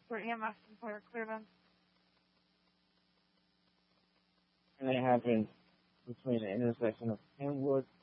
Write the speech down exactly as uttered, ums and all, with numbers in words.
for E M S and for clear them. And it happened between the intersection of Kenwood